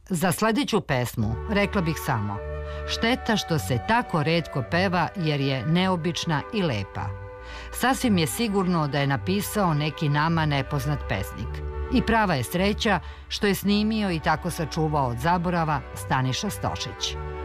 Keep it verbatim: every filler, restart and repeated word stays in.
Za sledeću pesmu rekla bih samo: šteta što se tako retko peva jer je neobična i lepa. Sasvim je sigurno da je napisao neki nama nepoznat pesnik. I prava je sreća što je snimio i tako sačuvao od zaborava Staniša Stošić.